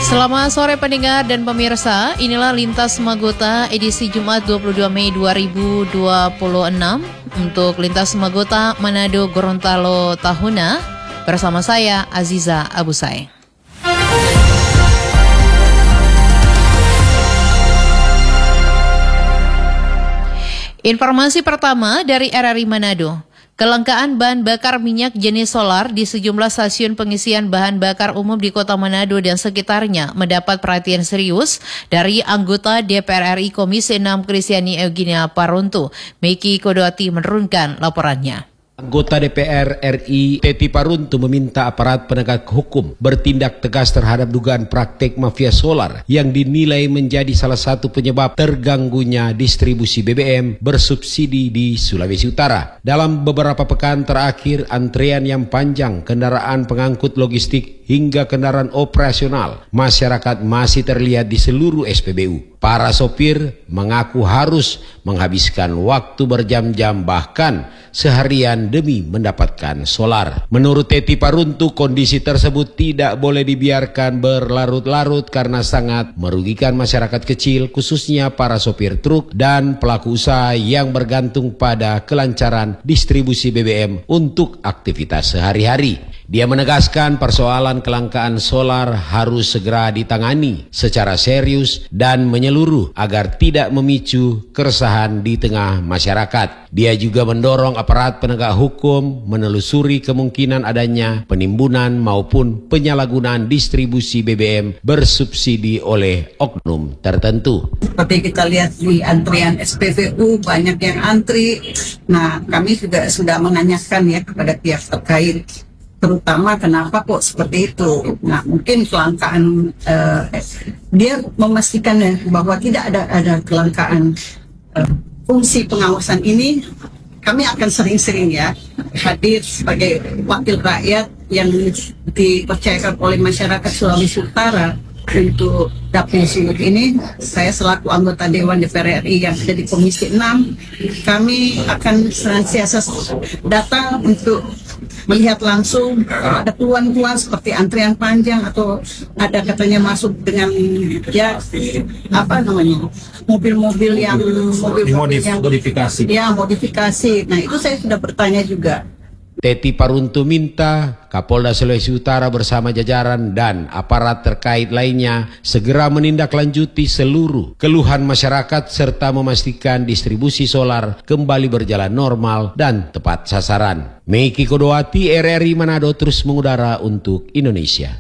Selamat sore pendengar dan pemirsa, inilah Lintas Magota edisi Jumat 22 Mei 2026 untuk Lintas Magota Manado Gorontalo Tahuna bersama saya Aziza Abusai. Informasi pertama dari RRI Manado. Kelangkaan bahan bakar minyak jenis solar di sejumlah stasiun pengisian bahan bakar umum di Kota Manado dan sekitarnya mendapat perhatian serius dari anggota DPR RI Komisi 6 Kristiani Eugenia Paruntu. Meki Kodoti menurunkan laporannya. Anggota DPR RI Teti Paruntu meminta aparat penegak hukum bertindak tegas terhadap dugaan praktik mafia solar yang dinilai menjadi salah satu penyebab terganggunya distribusi BBM bersubsidi di Sulawesi Utara. Dalam beberapa pekan terakhir, antrean yang panjang kendaraan pengangkut logistik hingga kendaraan operasional masyarakat masih terlihat di seluruh SPBU. Para sopir mengaku harus menghabiskan waktu berjam-jam bahkan seharian demi mendapatkan solar. Menurut Teti Paruntu, kondisi tersebut tidak boleh dibiarkan berlarut-larut karena sangat merugikan masyarakat kecil, khususnya para sopir truk dan pelaku usaha yang bergantung pada kelancaran distribusi BBM untuk aktivitas sehari-hari. Dia menegaskan persoalan kelangkaan solar harus segera ditangani secara serius dan menyeluruh agar tidak memicu keresahan di tengah masyarakat. Dia juga mendorong aparat penegak hukum menelusuri kemungkinan adanya penimbunan maupun penyalahgunaan distribusi BBM bersubsidi oleh oknum tertentu. Seperti kita lihat di antrian SPBU banyak yang antri. Nah, kami juga sudah menanyakan ya kepada pihak terkait, terutama kenapa kok seperti itu. Nah, mungkin kelangkaan, dia memastikan ya, bahwa tidak ada kelangkaan. Fungsi pengawasan ini kami akan sering-sering ya hadir sebagai wakil rakyat yang dipercayakan oleh masyarakat Sulawesi Utara untuk dapil sumut ini. Saya selaku anggota Dewan DPR RI yang ada di Komisi 6, kami akan senantiasa datang untuk melihat langsung ada keluhan-keluhan seperti antrian panjang atau ada katanya masuk dengan mobil-mobil yang modifikasi. Ya, modifikasi. Nah, itu saya sudah bertanya juga. Teti Paruntu minta Kapolda Sulawesi Utara bersama jajaran dan aparat terkait lainnya segera menindaklanjuti seluruh keluhan masyarakat serta memastikan distribusi solar kembali berjalan normal dan tepat sasaran. Meki Kodowati, RRI Manado terus mengudara untuk Indonesia.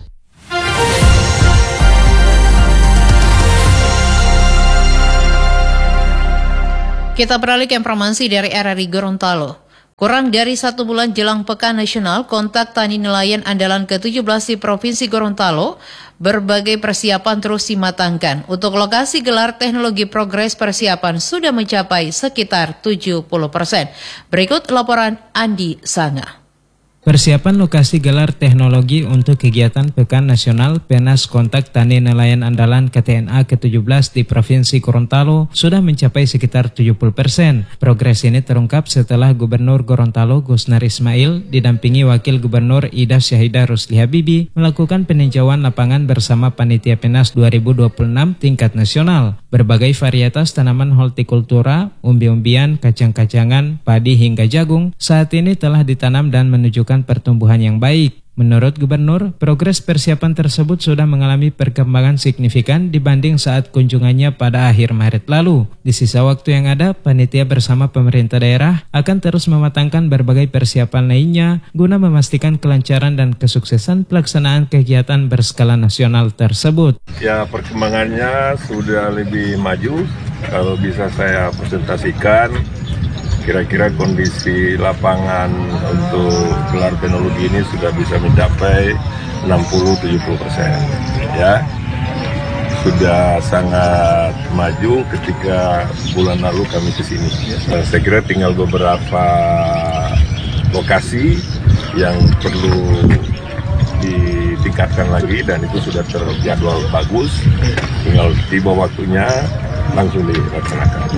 Kita beralih ke informasi dari RRI Gorontalo. Kurang dari 1 bulan jelang Pekan Nasional Kontak Tani Nelayan Andalan ke-17 di Provinsi Gorontalo, berbagai persiapan terus dimatangkan. Untuk lokasi gelar teknologi progres persiapan sudah mencapai sekitar 70%. Berikut laporan Andi Sanga. Persiapan lokasi gelar teknologi untuk kegiatan Pekan Nasional Penas Kontak Tani Nelayan Andalan KTNA ke-17 di Provinsi Gorontalo sudah mencapai sekitar 70%. Progres ini terungkap setelah Gubernur Gorontalo Gusnar Ismail didampingi Wakil Gubernur Ida Syahidah Rusli Habibi melakukan peninjauan lapangan bersama Panitia Penas 2026 tingkat nasional. Berbagai varietas tanaman hortikultura, umbi-umbian, kacang-kacangan, padi hingga jagung saat ini telah ditanam dan menunjukkan pertumbuhan yang baik. Menurut Gubernur, progres persiapan tersebut sudah mengalami perkembangan signifikan dibanding saat kunjungannya pada akhir Maret lalu. Di sisa waktu yang ada, panitia bersama pemerintah daerah akan terus mematangkan berbagai persiapan lainnya guna memastikan kelancaran dan kesuksesan pelaksanaan kegiatan berskala nasional tersebut. Ya, perkembangannya sudah lebih maju. Kalau bisa saya presentasikan, kira-kira kondisi lapangan untuk gelar teknologi ini sudah bisa mencapai 60-70%. Ya, sudah sangat maju ketika bulan lalu kami ke sini. Saya kira tinggal beberapa lokasi yang perlu ditingkatkan lagi dan itu sudah terjadwal bagus. Tinggal tiba waktunya langsung dilaksanakan.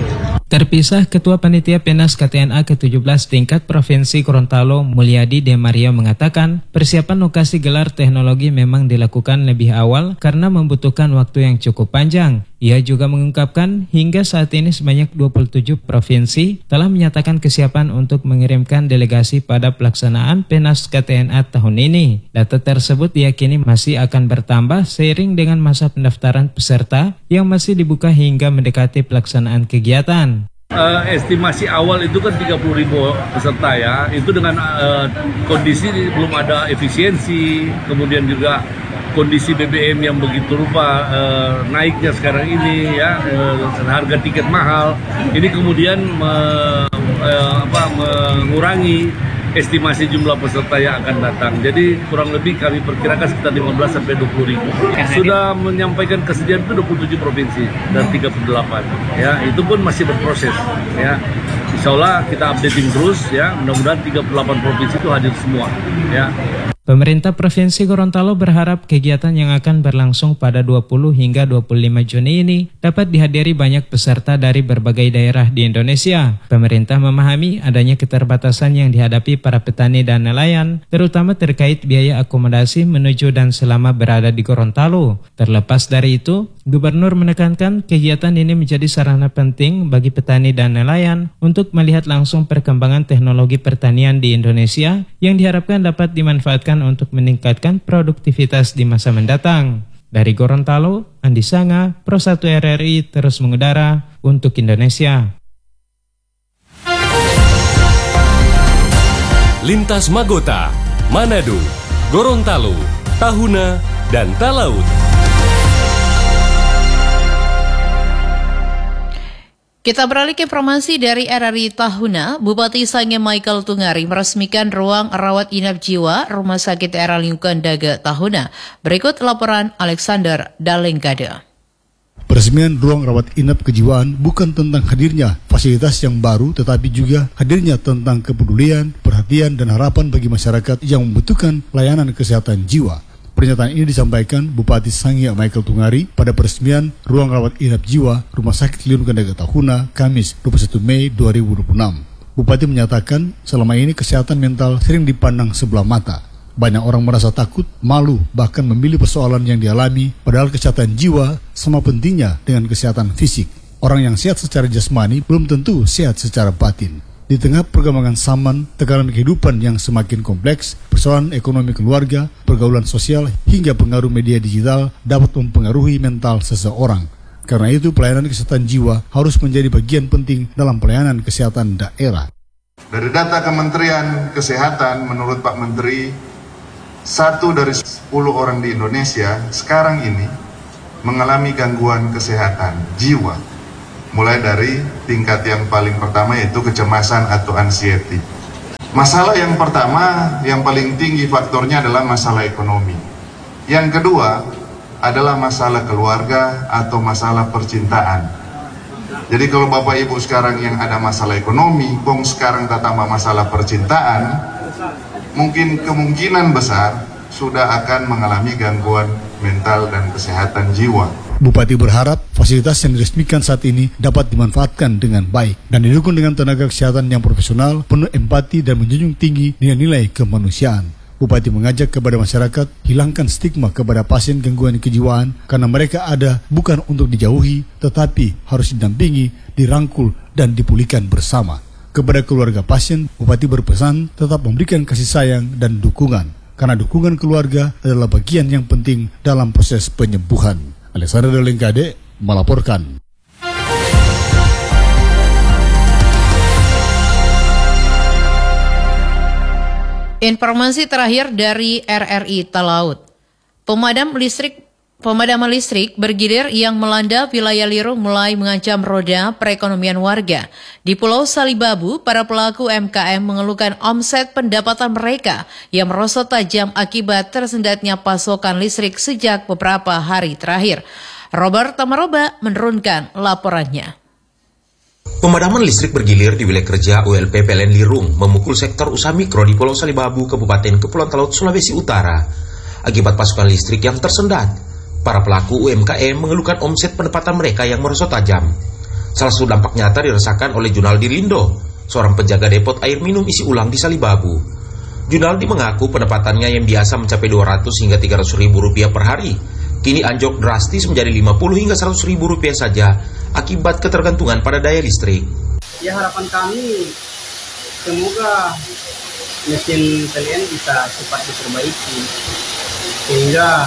Terpisah, Ketua Panitia Penas KTNA ke-17 tingkat Provinsi Gorontalo, Mulyadi De Maria mengatakan, persiapan lokasi gelar teknologi memang dilakukan lebih awal karena membutuhkan waktu yang cukup panjang. Ia juga mengungkapkan hingga saat ini sebanyak 27 provinsi telah menyatakan kesiapan untuk mengirimkan delegasi pada pelaksanaan Penas KTNA tahun ini. Data tersebut diyakini masih akan bertambah seiring dengan masa pendaftaran peserta yang masih dibuka hingga mendekati pelaksanaan kegiatan. Estimasi awal itu kan 30.000 peserta ya, itu dengan kondisi belum ada efisiensi, kemudian juga kondisi BBM yang begitu rupa naiknya sekarang ini ya, harga tiket mahal, ini kemudian mengurangi estimasi jumlah peserta yang akan datang. Jadi kurang lebih kami perkirakan sekitar 15 sampai 20.000. Sudah menyampaikan kesediaan itu 27 provinsi dan 38. Ya, itu pun masih berproses. Ya, insya Allah kita updating terus. Ya, mudah-mudahan 38 provinsi itu hadir semua. Ya. Pemerintah Provinsi Gorontalo berharap kegiatan yang akan berlangsung pada 20 hingga 25 Juni ini dapat dihadiri banyak peserta dari berbagai daerah di Indonesia. Pemerintah memahami adanya keterbatasan yang dihadapi para petani dan nelayan, terutama terkait biaya akomodasi menuju dan selama berada di Gorontalo. Terlepas dari itu, Gubernur menekankan kegiatan ini menjadi sarana penting bagi petani dan nelayan untuk melihat langsung perkembangan teknologi pertanian di Indonesia yang diharapkan dapat dimanfaatkan untuk meningkatkan produktivitas di masa mendatang. Dari Gorontalo, Andi Sanga, Pro 1 RRI terus mengudara untuk Indonesia. Lintas Magota, Manado, Gorontalo, Tahuna, dan Talaut. Kita beralih ke informasi dari RRI Tahuna. Bupati Sange Michael Tungari meresmikan ruang rawat inap jiwa Rumah Sakit Era Lingkungan Daga Tahuna. Berikut laporan Alexander Dalengkade. Peresmian ruang rawat inap kejiwaan bukan tentang hadirnya fasilitas yang baru, tetapi juga hadirnya tentang kepedulian, perhatian, dan harapan bagi masyarakat yang membutuhkan layanan kesehatan jiwa. Pernyataan ini disampaikan Bupati Sange Michael Tungari pada peresmian ruang rawat inap jiwa Rumah Sakit Lingkungan Daga Tahuna, Kamis 21 Mei 2026. Bupati menyatakan selama ini kesehatan mental sering dipandang sebelah mata. Banyak orang merasa takut, malu, bahkan memilih persoalan yang dialami, padahal kesehatan jiwa sama pentingnya dengan kesehatan fisik. Orang yang sehat secara jasmani belum tentu sehat secara batin. Di tengah perkembangan zaman, tekanan kehidupan yang semakin kompleks, persoalan ekonomi keluarga, pergaulan sosial, hingga pengaruh media digital dapat mempengaruhi mental seseorang. Karena itu, pelayanan kesehatan jiwa harus menjadi bagian penting dalam pelayanan kesehatan daerah. Dari data Kementerian Kesehatan, menurut Pak Menteri, 1 dari 10 orang di Indonesia sekarang ini mengalami gangguan kesehatan jiwa. Mulai dari tingkat yang paling pertama yaitu kecemasan atau anxiety. Masalah yang pertama yang paling tinggi faktornya adalah masalah ekonomi. Yang kedua adalah masalah keluarga atau masalah percintaan. Jadi kalau Bapak Ibu sekarang yang ada masalah ekonomi, sekarang tambah masalah percintaan, mungkin kemungkinan besar sudah akan mengalami gangguan mental dan kesehatan jiwa. Bupati berharap fasilitas yang diresmikan saat ini dapat dimanfaatkan dengan baik dan didukung dengan tenaga kesehatan yang profesional, penuh empati dan menjunjung tinggi dengan nilai kemanusiaan. Bupati mengajak kepada masyarakat hilangkan stigma kepada pasien gangguan kejiwaan karena mereka ada bukan untuk dijauhi tetapi harus didampingi, dirangkul dan dipulihkan bersama. Kepada keluarga pasien, Bupati berpesan tetap memberikan kasih sayang dan dukungan karena dukungan keluarga adalah bagian yang penting dalam proses penyembuhan. Alexander Dalengkade melaporkan. Informasi terakhir dari RRI Talaut. Pemadaman listrik bergilir yang melanda wilayah Lirung mulai mengancam roda perekonomian warga. Di Pulau Salibabu, para pelaku UMKM mengeluhkan omset pendapatan mereka yang merosot tajam akibat tersendatnya pasokan listrik sejak beberapa hari terakhir. Robert Tamaroba menurunkan laporannya. Pemadaman listrik bergilir di wilayah kerja ULP PLN Lirung memukul sektor usaha mikro di Pulau Salibabu, Kabupaten Kepulauan Talaut, Sulawesi Utara. Akibat pasokan listrik yang tersendat, para pelaku UMKM mengeluhkan omset pendapatan mereka yang merosot tajam. Salah satu dampak nyata dirasakan oleh Junaldi Lindo, seorang penjaga depot air minum isi ulang di Salibabu. Junaldi mengaku pendapatannya yang biasa mencapai 200 hingga 300 ribu rupiah per hari, kini anjlok drastis menjadi 50 hingga 100 ribu rupiah saja akibat ketergantungan pada daya listrik. Ya, harapan kami semoga mesin PLN bisa cepat diperbaiki sehingga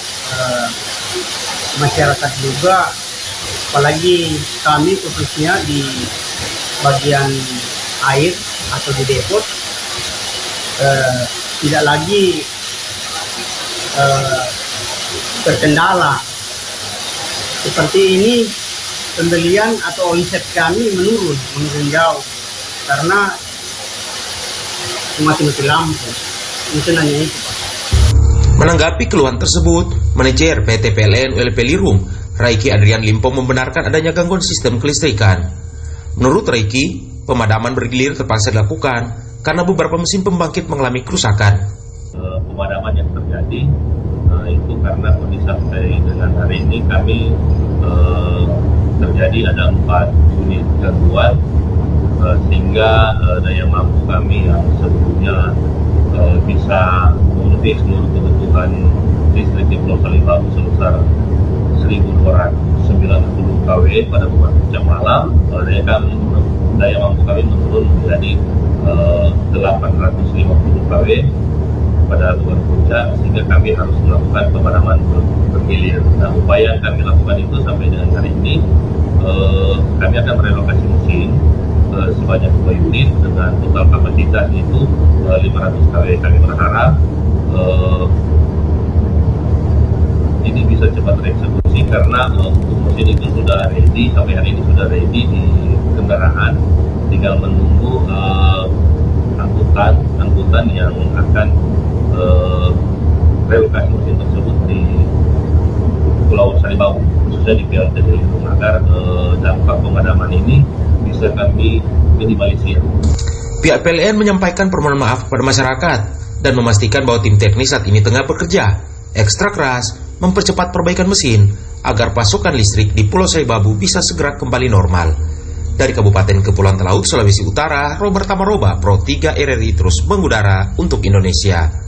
masyarakat juga, apalagi kami khususnya di bagian air atau di depot, tidak lagi terkendala. Seperti ini pembelian atau omset kami menurun jauh karena mati-mati lampu. Itu nanya itu, Pak. Menanggapi keluhan tersebut, manajer PT PLN ULP Lirung, Raiki Adrian Limpo, membenarkan adanya gangguan sistem kelistrikan. Menurut Raiki, pemadaman bergilir terpaksa dilakukan karena beberapa mesin pembangkit mengalami kerusakan. Pemadaman yang terjadi itu karena kondisi sampai dengan hari ini kami terjadi ada 4 unit gangguan, sehingga daya mampu kami yang sebelumnya bisa memenuhi seluruh kebutuhan listrik di Pulau Salibabu sebesar 1.290 kW pada beberapa jam malam, daya mampu kami menurun menjadi 850 kW pada luar puncak, sehingga kami harus melakukan pemadaman bergilir. Nah, upaya yang kami lakukan itu sampai dengan hari ini, kami akan merelokasi mesin sebanyak 2 unit dengan total kapasitas itu 500 kW. Kami berharap ini bisa cepat tereksekusi karena untuk mesin itu sudah ready, sampai hari ini sudah ready di kendaraan, tinggal menunggu angkutan yang akan relokasi mesin tersebut di Pulau Salibabu, khususnya di PLT Lirung, agar dampak pemadaman ini bisa kami minimalisir. Pihak PLN menyampaikan permohonan maaf kepada masyarakat dan memastikan bahwa tim teknis saat ini tengah bekerja ekstra keras mempercepat perbaikan mesin agar pasokan listrik di Pulau Salibabu bisa segera kembali normal. Dari Kabupaten Kepulauan Talaut, Sulawesi Utara, Robert Tamaroba, Pro 3 RRI terus mengudara untuk Indonesia.